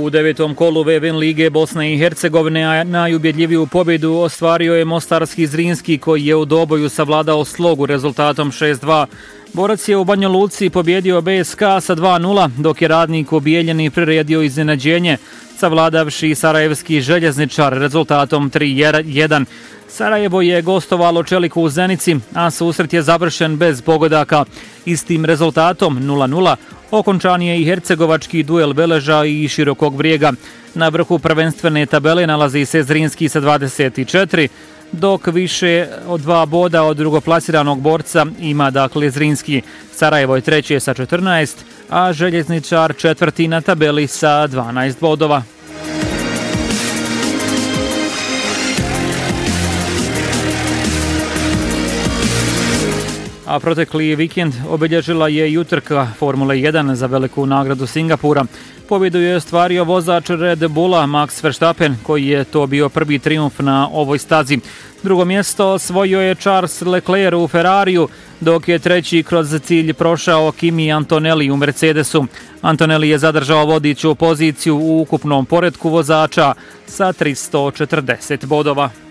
U 9. kolu VVN lige Bosne i Hercegovine najubjedljiviju pobjedu ostvario je mostarski Zrinski koji je u doboju savladao Slogu rezultatom 6-2. Borac je u Banja Luci pobjedio BSK sa 2-0, dok je Radnik u Bijeljini priredio iznenađenje, savladavši sarajevski Željezničar rezultatom 3-1. Sarajevo je gostovalo Čeliku u Zenici, a susret je završen bez pogodaka. Istim rezultatom 0-0 okončan je i hercegovački duel Beleža i Širokog Brijega. Na vrhu prvenstvene tabele nalazi se Zrinski sa 24, dok više od 2 boda od drugoplasiranog borca ima dakle Zrinski. Sarajevo je treće sa 14, a Željezničar četvrti na tabeli sa 12 bodova. A protekli vikend obilježila je i utrka Formule 1 za veliku nagradu Singapura. Pobjedu je ostvario vozač Red Bulla Max Verstappen, koji je to bio prvi trijumf na ovoj stazi. Drugo mjesto osvojio je Charles Leclerc u Ferrariju, dok je treći kroz cilj prošao Kimi Antonelli u Mercedesu. Antonelli je zadržao vodeću poziciju u ukupnom poretku vozača sa 340 bodova.